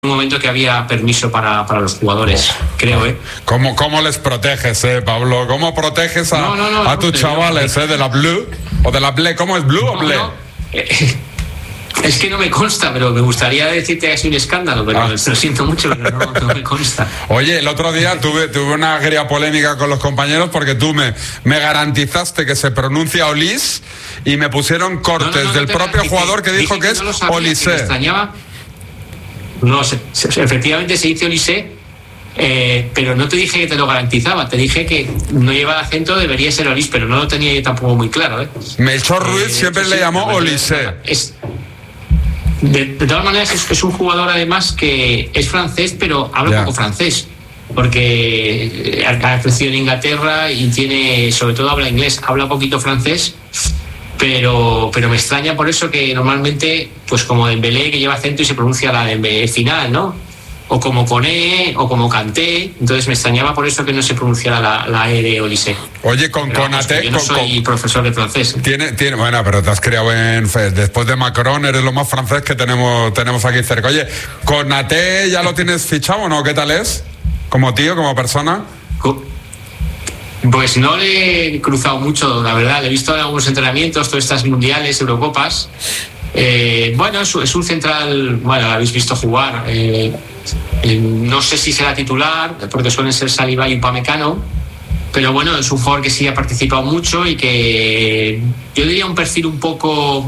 un momento que había permiso para los jugadores, creo, ¿eh? ¿Cómo les proteges, Pablo? ¿Cómo proteges a tus chavales, de la Blue o de la Ble? ¿Cómo es, Blue o Ble? Es que no me consta, pero me gustaría decirte que es un escándalo, pero lo siento mucho, pero no me consta. Oye, el otro día tuve una agria polémica con los compañeros porque tú me garantizaste que se pronuncia Olise y me pusieron cortes del propio jugador que dijo que es Olise. Me extrañaba. No, efectivamente se dice Olise, pero no te dije que te lo garantizaba, te dije que no lleva el acento, debería ser Olise, pero no lo tenía yo tampoco muy claro. Melchor Ruiz siempre le llamó Olise. De todas maneras es un jugador además que es francés, pero habla poco francés, porque ha crecido en Inglaterra y sobre todo habla inglés, habla poquito francés, pero me extraña por eso que normalmente, pues como Dembélé, que lleva acento y se pronuncia la Dembélé final, ¿no? O como Koné, o como Kanté. Entonces me extrañaba por eso que no se pronunciara la E de Olise. Oye, con Konaté... Yo no soy profesor de francés. Bueno, pero te has criado después de Macron, eres lo más francés que tenemos aquí cerca. Oye, ¿Konaté ya lo tienes fichado o no? ¿Qué tal es? ¿Como tío, como persona? Pues no le he cruzado mucho, la verdad. Le he visto en algunos entrenamientos, todas estas mundiales, Eurocopas. Bueno, es un central, bueno, lo habéis visto jugar. No sé si será titular, porque suelen ser Saliba y Upamecano, pero bueno, es un jugador que sí ha participado mucho y que yo diría un perfil un poco,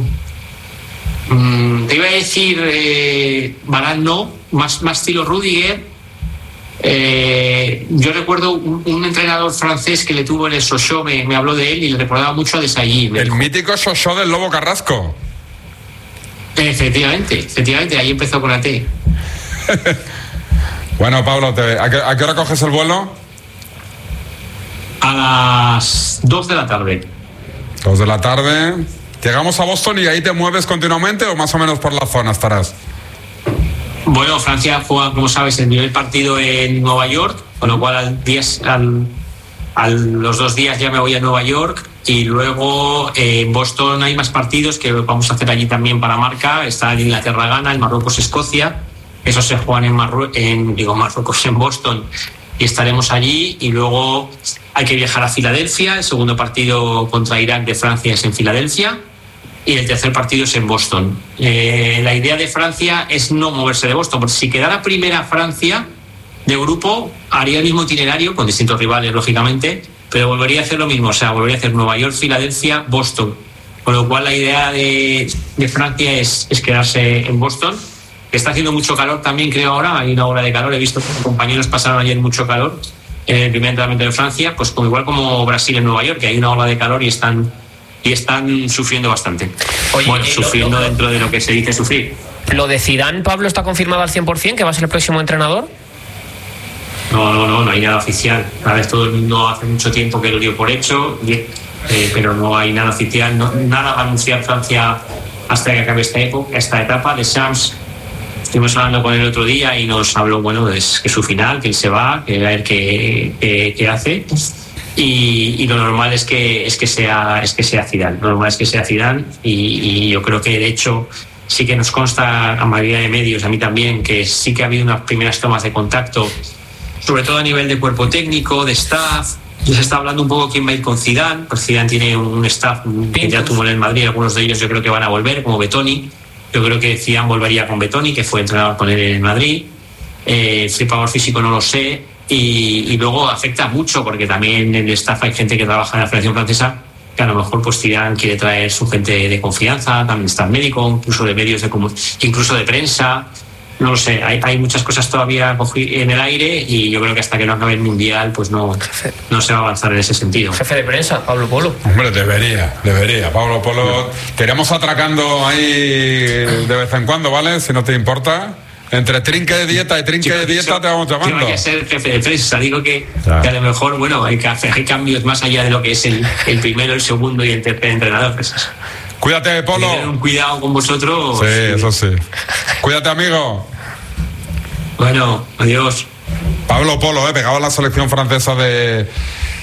te iba a decir Varane, no, más estilo Rudiger. Yo recuerdo un entrenador francés que le tuvo en el Sochaux, me habló de él y le recordaba mucho a Desailly. El mítico Sochaux del Lobo Carrasco. Efectivamente, ahí empezó con Konaté. Bueno, Pablo, ¿a qué hora coges el vuelo? A las 2 de la tarde. 2 de la tarde. ¿Llegamos a Boston y ahí te mueves continuamente o más o menos por la zona estarás? Bueno, Francia juega, como sabes, el primer partido en Nueva York, con lo cual a los 2 días ya me voy a Nueva York. Y luego en Boston hay más partidos que vamos a hacer allí también para Marca. Está el Inglaterra-Ghana, el Marruecos-Escocia. Esos se juegan en Boston, y estaremos allí. Y luego hay que viajar a Filadelfia. El segundo partido contra Irak de Francia es en Filadelfia. Y el tercer partido es en Boston. La idea de Francia es no moverse de Boston, porque si quedara primera Francia de grupo, haría el mismo itinerario, con distintos rivales, lógicamente, pero volvería a hacer lo mismo, o sea, volvería a hacer Nueva York, Filadelfia, Boston. Con lo cual la idea de Francia es quedarse en Boston. Está haciendo mucho calor también, creo ahora, hay una ola de calor, he visto que los compañeros pasaron ayer mucho calor en el primer entrenamiento de Francia, pues igual como Brasil en Nueva York, que hay una ola de calor y están sufriendo bastante. Oye, bueno, sufriendo dentro de lo que se dice sufrir. ¿Lo de Zidane, Pablo, está confirmado al 100% que va a ser el próximo entrenador? No hay nada oficial. A ver, todo el mundo hace mucho tiempo que lo dio por hecho, pero no hay nada oficial. Nada va a anunciar Francia hasta que acabe esta etapa. De Shams, estuvimos hablando con él el otro día y nos habló, bueno, de que su final, que él se va, que a ver qué hace. Y lo normal es que sea Zidane. Lo normal es que sea Zidane y yo creo que de hecho sí que nos consta a mayoría de medios, a mí también, que sí que ha habido unas primeras tomas de contacto, sobre todo a nivel de cuerpo técnico, de staff. Ya se está hablando un poco quién va a ir con Zidane, pues Zidane tiene un staff que ya tuvo en el Madrid, algunos de ellos yo creo que van a volver, como Betoni. Yo creo que Zidane volvería con Betoni, que fue entrenador con él en el Madrid. Preparador físico no lo sé. Y luego afecta mucho, porque también en el staff hay gente que trabaja en la Federación Francesa, que a lo mejor pues Zidane quiere traer su gente de confianza, también staff médico, incluso de medios incluso de prensa. No lo sé, hay muchas cosas todavía en el aire y yo creo que hasta que no acabe el Mundial pues no se va a avanzar en ese sentido. Jefe de prensa, Pablo Polo. Hombre, debería. Pablo Polo, te iremos atracando ahí de vez en cuando, ¿vale? Si no te importa. Entre trinque de dieta y trinque de dieta te vamos llamando. Yo hay que ser jefe de prensa, digo que a lo mejor, bueno, hay cambios más allá de lo que es el primero, el segundo y el tercer entrenador. Cuídate, Polo. Tener un cuidado con vosotros. Sí, eso sí. Cuídate, amigo. Bueno, adiós. Pablo Polo, pegado a la selección francesa de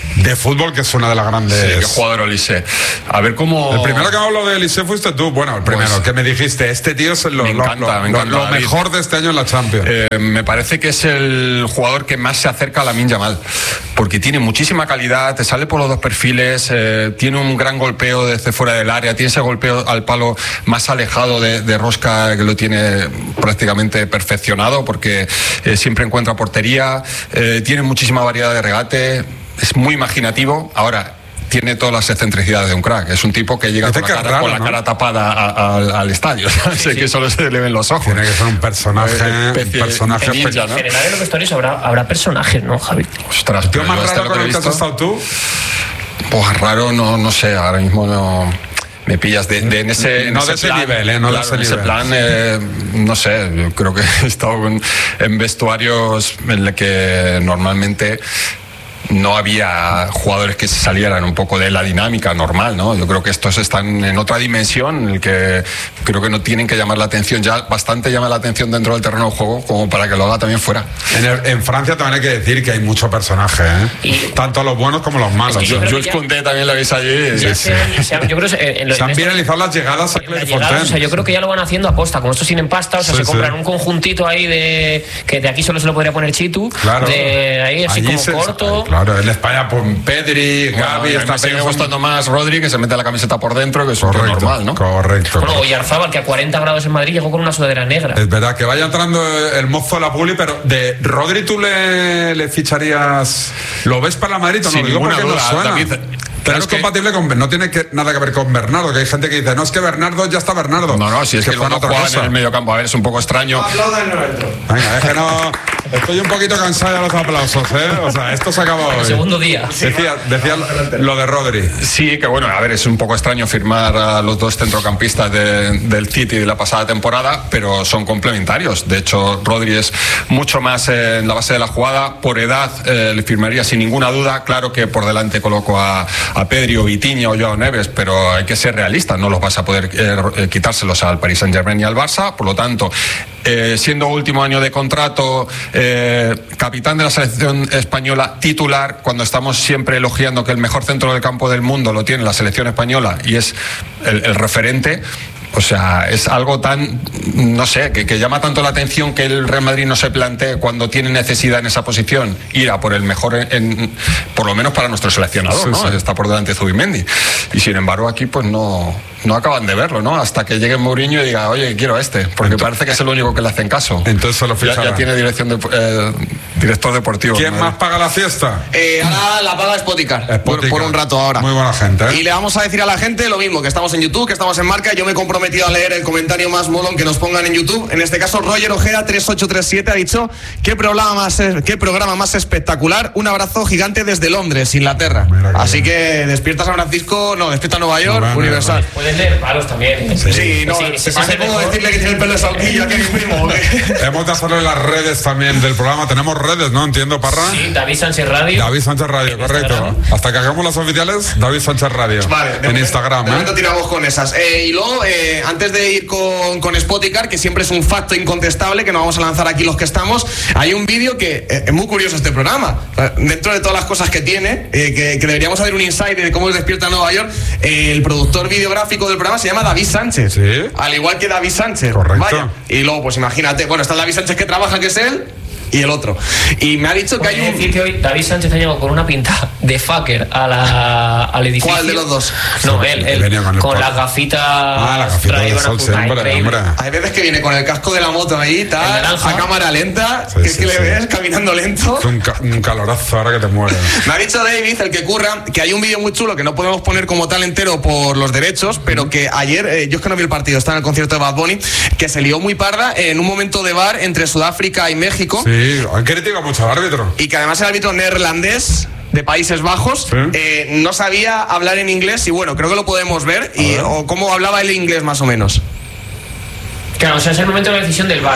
de fútbol, que es una de las grandes. Sí, qué jugador Olise. A ver cómo. El primero que habló de Olise fuiste tú. Bueno, el primero que me dijiste, este tío es lo mejor de este año en la Champions. Me parece que es el jugador que más se acerca a Lamine Yamal, porque tiene muchísima calidad, te sale por los dos perfiles, tiene un gran golpeo desde fuera del área, tiene ese golpeo al palo más alejado de rosca, que lo tiene prácticamente perfeccionado, porque siempre encuentra portería, tiene muchísima variedad de regate, es muy imaginativo. Ahora, tiene todas las excentricidades de un crack. Es un tipo que llega con la cara tapada al estadio. Sí. Que solo se le ven los ojos. Tiene que ser un personaje ninja, ¿no? En general en los vestuarios habrá personajes, ¿no, Javi? Ostras, ¿el tío más raro con el que has estado tú? Pues raro, no sé, ahora mismo no. Me pillas en ese nivel, no claro, en ese plan, no sé, yo creo que he estado en vestuarios en los que normalmente no había jugadores que se salieran un poco de la dinámica normal, ¿no? Yo creo que estos están en otra dimensión, en el que creo que no tienen que llamar la atención, ya bastante llama la atención dentro del terreno de juego como para que lo haga también fuera. En Francia también hay que decir que hay mucho personaje, tanto los buenos como los malos. Jules Koundé también lo veis allí. Se han viralizado las llegadas a Clairefontaine. O sea, yo creo que ya lo van haciendo a posta, como estos tienen pasta, o sea, se compran un conjuntito ahí que de aquí solo se lo podría poner Chitu, claro. De ahí así allí como corto. Claro, en España, pues Pedri, Gavi, está sigue gustando más Rodri, que se mete la camiseta por dentro, que es normal, ¿no? Correcto. Bueno, Oyarzabal, que a 40 grados en Madrid llegó con una sudadera negra. Es verdad, que vaya entrando el mozo de la publi, pero de Rodri tú le ficharías. ¿Lo ves para la Madrid o no? Digo porque no suena. David, pero es compatible con. No tiene nada que ver con Bernardo, que hay gente que dice, no, es que Bernardo ya está Bernardo. No, si es que no juega en el medio campo. A ver, es un poco extraño. Venga, es que no. Estoy un poquito cansado de los aplausos, O sea, esto se acaba hoy. El segundo día. Decía lo de Rodri. Sí, que bueno, a ver, es un poco extraño firmar a los dos centrocampistas del City de la pasada temporada, pero son complementarios. De hecho, Rodri es mucho más en la base de la jugada. Por edad le firmaría sin ninguna duda. Claro que por delante coloco a Pedri o Vitinha o Joao Neves, pero hay que ser realistas. No los vas a poder quitárselos al Paris Saint-Germain y al Barça. Por lo tanto, siendo último año de contrato, capitán de la selección española, titular, cuando estamos siempre elogiando que el mejor centro del campo del mundo lo tiene la selección española y es el referente. O sea, es algo tan, no sé, que llama tanto la atención que el Real Madrid no se plantee cuando tiene necesidad en esa posición ir a por el mejor, por lo menos para nuestro seleccionador, ¿no? Sí. Está por delante Zubimendi. Y sin embargo aquí pues no acaban de verlo, ¿no? Hasta que llegue Mourinho y diga, oye, quiero porque parece que es el único que le hacen caso. Entonces se lo fichará. Ya tiene director deportivo. ¿Quién más paga la fiesta? Ahora la paga Spoticar. Por un rato ahora. Muy buena gente, Y le vamos a decir a la gente lo mismo, que estamos en YouTube, que estamos en Marca. Yo me comprometo a leer el comentario más molón que nos pongan en YouTube. En este caso, Roger Ojeda 3837 ha dicho: ¿qué programa más espectacular? Un abrazo gigante desde Londres, Inglaterra. Así que despierta San Francisco, despierta Nueva York, Universal. Puedes leer palos también. Sí, no, puedo decirle que tiene el pelo de salquillo aquí mismo. Hemos de hacerle las redes también del programa. Tenemos redes, ¿no? Entiendo, Parra. Sí, David Sánchez Radio. David Sánchez Radio, correcto. Hasta que hagamos las oficiales, David Sánchez Radio. Vale, en Instagram. De momento tiramos con esas. Y luego, antes de ir con Spoticar, que siempre es un facto incontestable que nos vamos a lanzar aquí los que estamos, hay un vídeo que es muy curioso este programa. Dentro de todas las cosas que tiene, que deberíamos hacer un insight de cómo despierta Nueva York, el productor videográfico del programa se llama David Sánchez. ¿Sí? Al igual que David Sánchez. Correcto. Vaya. Y luego, pues imagínate, está el David Sánchez que trabaja, que es él, y el otro. Y me ha dicho que hay un... decir que hoy David Sánchez ha llegado con una pinta de fucker al edificio. ¿Cuál de los dos? No, él con las gafitas. La gafita de sol siempre, hombre. Hay veces que viene con el casco de la moto ahí, tal, a cámara lenta, que le ves caminando lento. Es un calorazo ahora que te mueres. Me ha dicho David, el que curra, que hay un vídeo muy chulo que no podemos poner como tal entero por los derechos, pero que ayer, yo es que no vi el partido, estaba en el concierto de Bad Bunny, que se lió muy parda en un momento de bar entre Sudáfrica y México. Sí. Han criticado mucho al árbitro. Y que además el árbitro neerlandés de Países Bajos no sabía hablar en inglés. Y bueno, creo que lo podemos ver. O cómo hablaba el inglés más o menos. Claro, o sea, es el momento de la decisión del VAR.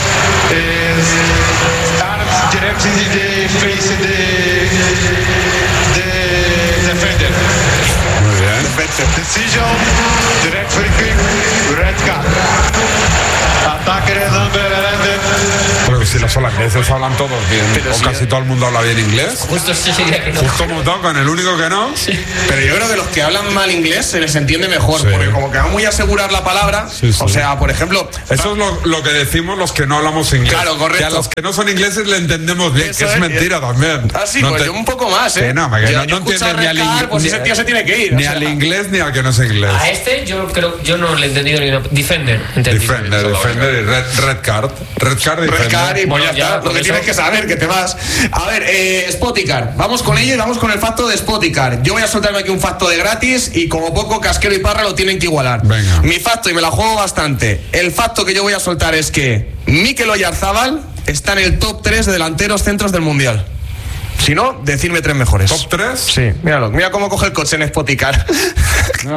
Muy bien. Decision, direct free kick, red card. Attacker is unbelievable. Pues si los holandeses hablan todos bien, pero o casi todo el mundo habla bien inglés. Justo eso sería que no. Justo como tocan, el único que no. Sí. Pero yo creo que los que hablan mal inglés se les entiende mejor, Sí. porque como que va muy a asegurar la palabra. Sí, sí. O sea, por ejemplo, Eso es lo que decimos los que no hablamos inglés. Claro, correcto. Que a los que no son ingleses le entendemos bien, Eso que es es. mentira también. Ah, sí, No pues te- yo un poco más, ¿eh? Sí, no, porque Yo no escucho entiendes ni al Red Card, inglés. pues ese tío se tiene que ir. Ni o sea. al inglés ni al que no es inglés. A este yo no le he entendido ni una. Defender. entendí. Defender y red card. Red card y Red Card y pues Bueno, ya ya, está, lo con que eso- tienes que saber, que te vas. A ver, Spoticar, vamos con ello y vamos con el facto de Spoticar. Yo voy a soltarme aquí un facto de gratis y como poco Casquero y Parra lo tienen que igualar. Venga. Mi facto, y me la juego bastante, el facto que yo voy a soltar es que Mikel Oyarzábal está en el top 3 de delanteros centros del Mundial. Si no, decidme 3 mejores. ¿Top 3? Sí, míralo, mira cómo coge el coche en Spoticar. No.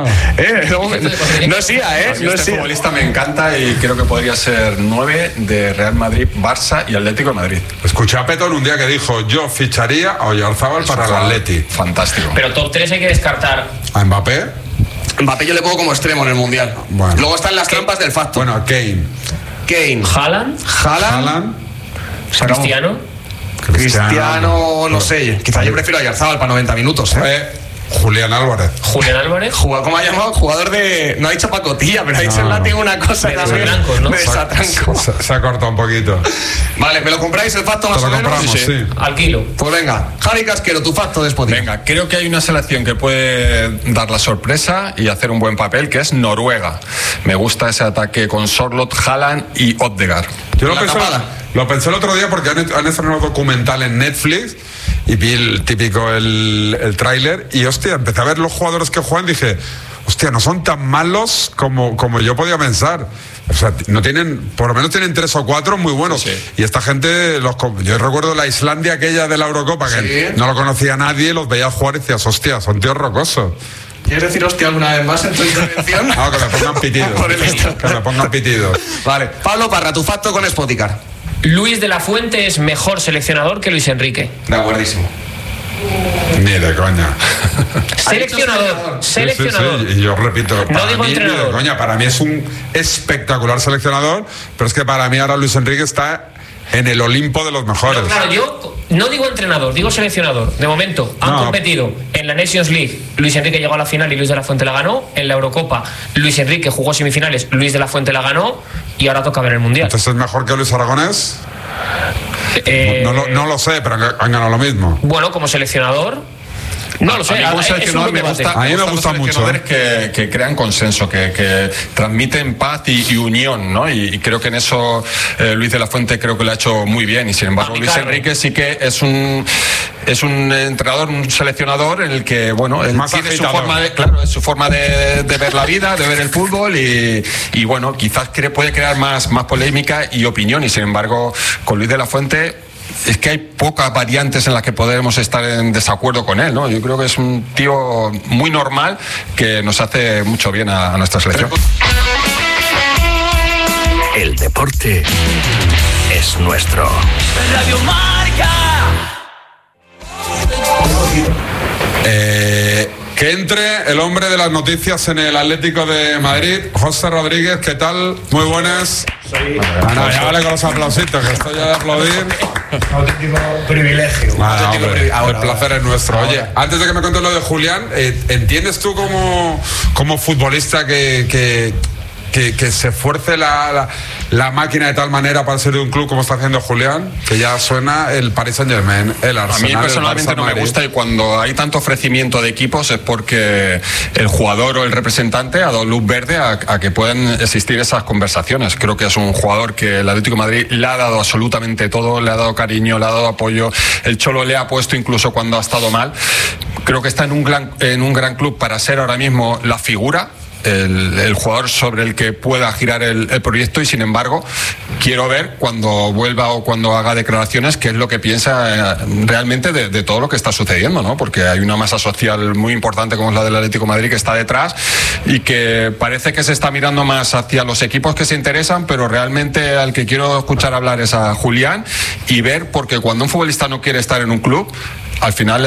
No es IA, A mí no es este IA. futbolista me encanta y creo que podría ser 9 de Real Madrid, Barça y Atlético de Madrid. Escuché a Petón un día que dijo: yo ficharía a Oyarzábal para el Jugador Atleti. Fantástico. Pero top 3 hay que descartar. A Mbappé, Mbappé yo le pongo como extremo en el Mundial. Bueno. Luego están las trampas del facto. bueno, a Kane, Kane, Haaland, Haaland, Haaland, Cristiano. Cristiano, no sé. Quizá yo prefiero a Oyarzábal para 90 minutos. Julián Álvarez. Julián Álvarez. ¿Cómo ha llamado? Jugador de. No ha dicho pacotilla, pero ha dicho en latín una cosa De también. desatrancos, ¿no? De desatranco. Se ha cortado un poquito. Vale, ¿me lo compráis el facto más Te o lo menos? compramos, sí. Alquilo. Pues venga, Javi Casquero, tu facto de Spotify. Venga, creo que hay una selección que puede dar la sorpresa y hacer un buen papel, que es Noruega. Me gusta ese ataque con Sorloth, Haaland y Odegaard. Yo La tapada. lo pensé el otro día porque han estrenado un documental en Netflix y vi el típico el tráiler y hostia, empecé a ver los jugadores que juegan y dije, hostia, no son tan malos como yo podía pensar. O sea, no tienen, por lo menos tienen 3 o 4 muy buenos. Sí. Y esta gente, yo recuerdo la Islandia aquella de la Eurocopa, que Sí. no lo conocía nadie, los veía jugar y decías, hostia, son tíos rocosos. ¿Quieres decir hostia alguna vez más en tu intervención? No, que me pongan pitidos. Por el estilo. Que me pongan pitidos. Vale, Pablo Parra, tu facto con Spoticar. Luis de la Fuente es mejor seleccionador que Luis Enrique. De acuerdísimo. Ni de coña. Seleccionador. Sí, Seleccionador. sí, sí. Y yo repito, para digo mí, entrenador. ni de coña, para mí es un espectacular seleccionador, pero es que para mí ahora Luis Enrique está en el Olimpo de los mejores. No, claro, yo no digo entrenador, digo seleccionador. De momento, han No. competido en la Nations League. Luis Enrique llegó a la final y Luis de la Fuente la ganó. En la Eurocopa, Luis Enrique jugó semifinales, Luis de la Fuente la ganó. Y ahora toca ver el Mundial. Entonces es mejor que Luis Aragonés. No lo sé, pero han ganado lo mismo. Bueno, como seleccionador, no lo sé. A mí como es un seleccionador buen me debate. gusta, A mí me los gusta mucho, seleccionadores que crean consenso, que transmiten paz y unión, ¿no? Y creo que en eso Luis de la Fuente creo que lo ha hecho muy bien. Y sin embargo, Luis Aplicarlo. Enrique sí que es un entrenador, un seleccionador en el que, bueno, él Más tiene agitador. es su forma de ver la vida, de ver el fútbol y bueno, quizás puede crear más polémica y opinión. Y sin embargo, con Luis de la Fuente es que hay pocas variantes en las que podemos estar en desacuerdo con él, ¿no? Yo creo que es un tío muy normal que nos hace mucho bien a nuestra selección. El deporte es nuestro. Radio Marca. Que entre el hombre de las noticias en el Atlético de Madrid, José Rodríguez, ¿qué tal? Muy buenas. Ya vale con los aplausitos, que estoy ya de aplaudir. Auténtico privilegio. El placer es nuestro. Oye, antes de que me cuentes lo de Julián, ¿entiendes tú como futbolista que se esfuerce la máquina de tal manera para ser de un club como está haciendo Julián? Que ya suena el Paris Saint-Germain, el Arsenal. A mí personalmente el Barça, no me Madrid. gusta, y cuando hay tanto ofrecimiento de equipos es porque el jugador o el representante ha dado luz verde a que puedan existir esas conversaciones. Creo que es un jugador que el Atlético de Madrid le ha dado absolutamente todo, le ha dado cariño, le ha dado apoyo. El Cholo le ha puesto incluso cuando ha estado mal. Creo que está en un gran club para ser ahora mismo la figura. El jugador sobre el que pueda girar el proyecto, y sin embargo quiero ver cuando vuelva o cuando haga declaraciones qué es lo que piensa realmente de todo lo que está sucediendo, ¿no? Porque hay una masa social muy importante como es la del Atlético de Madrid que está detrás y que parece que se está mirando más hacia los equipos que se interesan, pero realmente al que quiero escuchar hablar es a Julián y ver, porque cuando un futbolista no quiere estar en un club, al final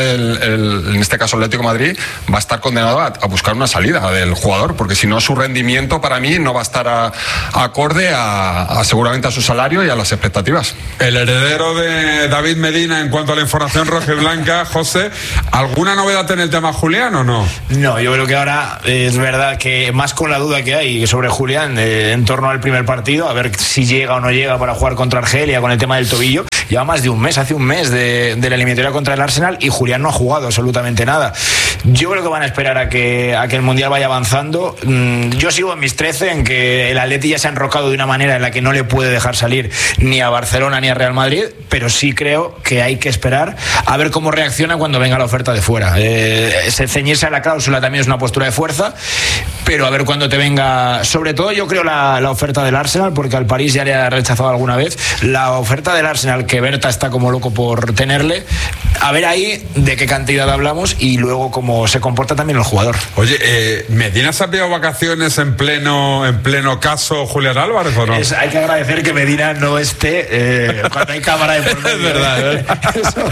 en este caso el Atlético de Madrid va a estar condenado a buscar una salida del jugador, porque si no su rendimiento para mí no va a estar acorde seguramente a su salario y a las expectativas. El heredero de David Medina en cuanto a la información rojiblanca, José, ¿alguna novedad en el tema Julián o no? No, yo creo que ahora es verdad que más con la duda que hay sobre Julián en torno al primer partido, a ver si llega o no llega para jugar contra Argelia con el tema del tobillo. Lleva más de un mes, hace un mes de la eliminatoria contra el Arsenal y Julián no ha jugado absolutamente nada. Yo creo que van a esperar a que el Mundial vaya avanzando. Yo sigo en mis 13 en que el Atleti ya se ha enrocado de una manera en la que no le puede dejar salir ni a Barcelona ni a Real Madrid, pero sí creo que hay que esperar a ver cómo reacciona cuando venga la oferta de fuera. Ceñirse a la cláusula también es una postura de fuerza, pero a ver cuando te venga, sobre todo yo creo la oferta del Arsenal, porque al París ya le ha rechazado alguna vez, la oferta del Arsenal, que Berta está como loco por tenerle, a ver ahí de qué cantidad hablamos y luego cómo se comporta también el jugador. Oye, ¿Medina se ha pillado vacaciones en pleno caso Julián Álvarez o no? Hay que agradecer que Medina no esté cuando hay cámara de por medio. Es verdad,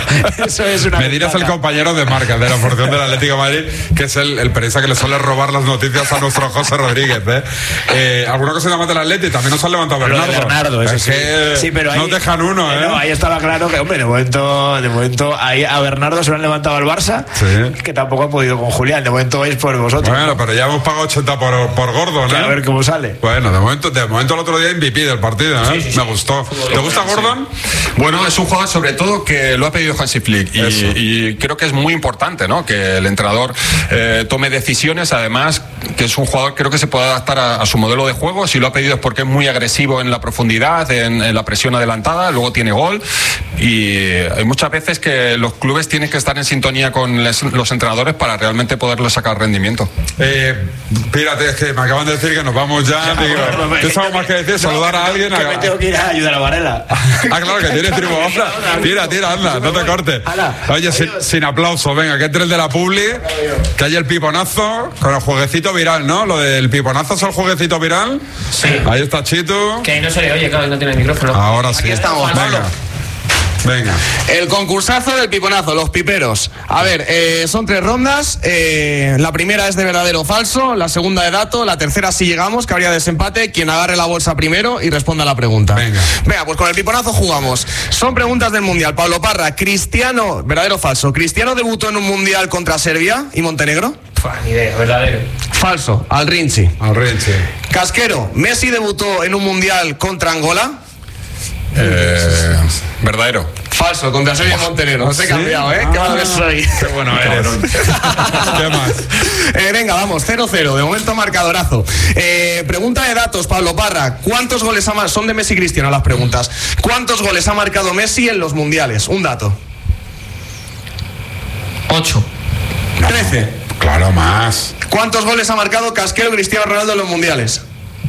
eso es una Medina ventaja. Es el compañero de marca de la porción del Atlético de Madrid, que es el periodista que le suele robar las noticias a nuestro José Rodríguez. ¿Alguna cosa más del Atlético? También nos ha levantado Bernardo. Eso es que sí, pero ahí, no dejan uno, No, ahí estaba claro que, hombre, de momento ahí a Bernardo se lo han levantado al Barça, sí, que tampoco ha podido con Julián. De momento vais por vosotros. Bueno, pero ya hemos pagado 80 por Gordon, A ver cómo sale. Bueno, de momento el otro día MVP del partido, Sí. Me gustó. ¿Te gusta Gordon? Bueno, es un jugador sobre todo que lo ha pedido Hansi Flick y creo que es muy importante, ¿no? Que el entrenador tome decisiones, además que es un jugador creo que se puede adaptar a su modelo de juego. Si lo ha pedido es porque es muy agresivo en la profundidad, en la presión adelantada, luego tiene gol y hay muchas veces que los clubes tienen que estar en sintonía con los entrenadores para realmente poderles sacar rendimiento. Pírate, es que me acaban de decir que nos vamos ya. ¿Tienes algo más que decir? ¿Saludar a alguien? Que me tengo que ir a ayudar a Varela. Claro, que tienes tribu. Tira, anda, no te cortes. Oye, sin aplauso, venga, que entre el de la Publi, que hay el piponazo con el jueguecito viral, ¿no? Lo del piponazo es el jueguecito viral. Sí. Ahí está Chito. Que ahí no se le oye, claro, no tiene el micrófono. Ahora sí. Aquí estamos, Venga. El concursazo del piponazo, los piperos. A ver, son 3 rondas. La primera es de verdadero o falso, la segunda de dato, la tercera si llegamos, que habría desempate. Quien agarre la bolsa primero y responda a la pregunta. Venga, pues con el piponazo jugamos. Son preguntas del Mundial. Pablo Parra, Cristiano, verdadero o falso, ¿Cristiano debutó en un Mundial contra Serbia y Montenegro? Ni idea, verdadero. Falso, al Rinchi. Casquero, ¿Messi debutó en un Mundial contra Angola? Verdadero. Falso, contra Serbia y Montenegro. No se he cambiado, Qué malo que soy. Qué bueno eres. ¿Qué más? Venga, vamos, 0-0. De momento marcadorazo. Pregunta de datos, Pablo Parra. ¿Cuántos goles son de Messi y Cristiano las preguntas? ¿Cuántos goles ha marcado Messi en los mundiales? Un dato. 8. 13. Claro, más. ¿Cuántos goles ha marcado Casquero Cristiano Ronaldo en los mundiales?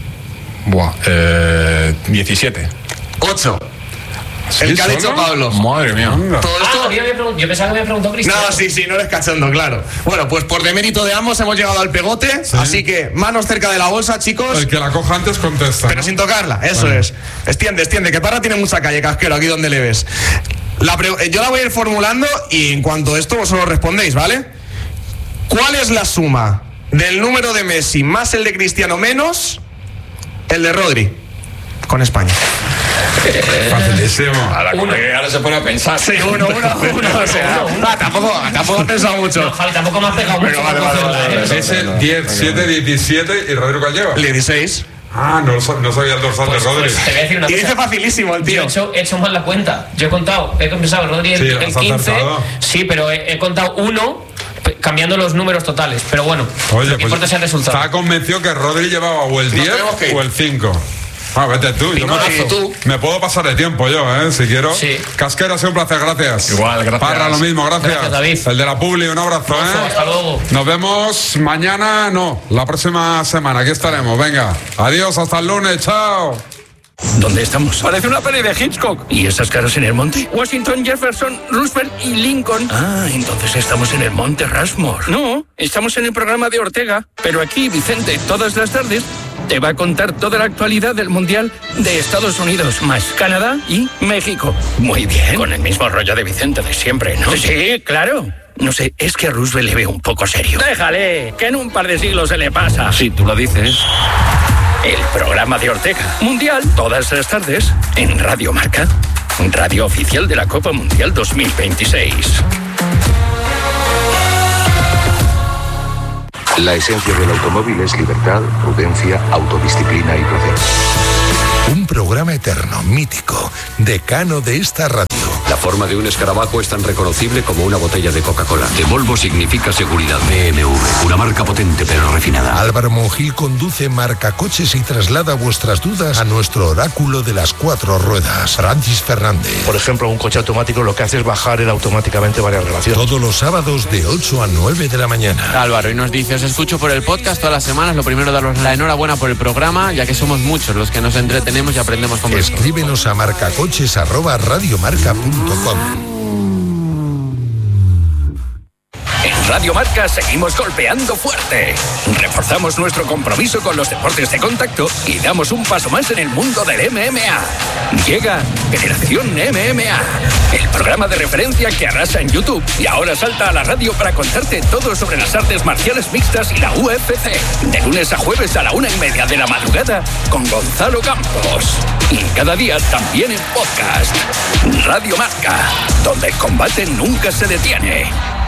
17. 8. El que ha dicho Pablo. Madre mía. Todo esto... yo pensaba que me había preguntado Cristiano. No, sí, no eres cachondo, claro. Bueno, pues por demérito de ambos hemos llegado al pegote, así que manos cerca de la bolsa, chicos. El que la coja antes contesta. Pero sin tocarla, eso es. Extiende, que Parra tiene mucha calle, Casquero, aquí donde le ves. Yo la voy a ir formulando y en cuanto a esto vosotros respondéis, ¿vale? ¿Cuál es la suma del número de Messi más el de Cristiano menos el de Rodri con España? Facilísimo. Ahora se pone a pensar. Sí, uno. O sea, tampoco he pensado mucho. No, Javi, tampoco me has pegado mucho. Vale. Es el 10, 7, 17 y Rodri ¿cuál lleva? 16. No sabía el dorsal de Rodri. Te voy a decir una cosa. Y dice facilísimo el tío. He hecho mal la cuenta. Yo he pensado Rodri el 15. Sí, pero he contado 1 cambiando los números totales. Pero bueno, oye, lo que importa es el resultado. Estaba convencido que Rodri llevaba o el 10 o el 5. Vete tú. Me puedo pasar de tiempo yo, si quiero. Sí. Casquero, ha sido un placer, gracias. Igual, gracias. Parra, lo mismo, gracias. David. El de la Publi, un abrazo, Hasta luego. Nos vemos mañana, la próxima semana. Aquí estaremos. Venga, adiós, hasta el lunes, chao. ¿Dónde estamos? Parece una peli de Hitchcock. ¿Y esas caras en el monte? Washington, Jefferson, Roosevelt y Lincoln. Ah, entonces estamos en el monte Rushmore. No, estamos en el programa de Ortega. Pero aquí, Vicente, todas las tardes te va a contar toda la actualidad del Mundial de Estados Unidos, más Canadá y México. Muy bien. Con el mismo rollo de Vicente de siempre, ¿no? Sí, claro. No sé, es que a Roosevelt le veo un poco serio. Déjale, que en un par de siglos se le pasa. Si tú lo dices. El programa de Ortega. Mundial, todas las tardes, en Radio Marca. Radio oficial de la Copa Mundial 2026. La esencia del automóvil es libertad, prudencia, autodisciplina y placer. Un programa eterno, mítico, decano de esta radio. La forma de un escarabajo es tan reconocible como una botella de Coca-Cola. De Volvo significa seguridad. BMW, una marca potente pero refinada. Álvaro Monjil conduce Marcacoches y traslada vuestras dudas a nuestro oráculo de las 4 ruedas, Francis Fernández. Por ejemplo, un coche automático lo que hace es bajar él automáticamente varias relaciones. Todos los sábados de 8 a 9 de la mañana. Álvaro, y nos dice, os escucho por el podcast todas las semanas. Lo primero, daros la enhorabuena por el programa, ya que somos muchos los que nos entretenemos y aprendemos con vosotros. Escríbenos a marcacoches@radiomarca.com. En Radio Marca seguimos golpeando fuerte. Reforzamos nuestro compromiso con los deportes de contacto y damos un paso más en el mundo del MMA. Llega Generación MMA, el programa de referencia que arrasa en YouTube y ahora salta a la radio para contarte todo sobre las artes marciales mixtas y la UFC. De lunes a jueves a la 1:30 de la madrugada con Gonzalo Campos. Y cada día también en podcast. Radio Marca, donde el combate nunca se detiene.